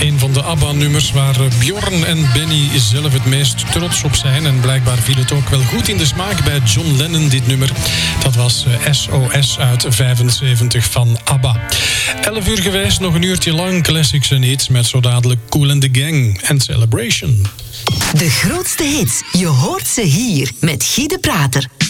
Een van de ABBA-nummers waar Bjorn en Benny zelf het meest trots op zijn. En blijkbaar viel het ook wel goed in de smaak bij John Lennon, dit nummer. Dat was SOS uit 75 van ABBA. 11 uur geweest, nog een uurtje lang classics en hits met zo dadelijk Kool and the Gang en Celebration. De grootste hits, je hoort ze hier met Guy de Prater.